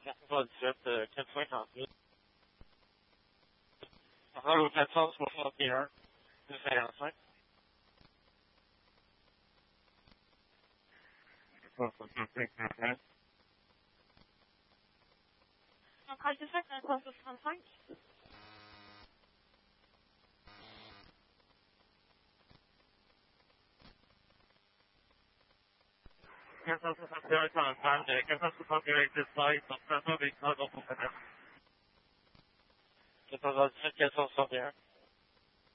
417, 458. Parole au 461, 255. 465. Centrale de fait, 465. 461, 45, 461, 16, donc 417, 417, 461.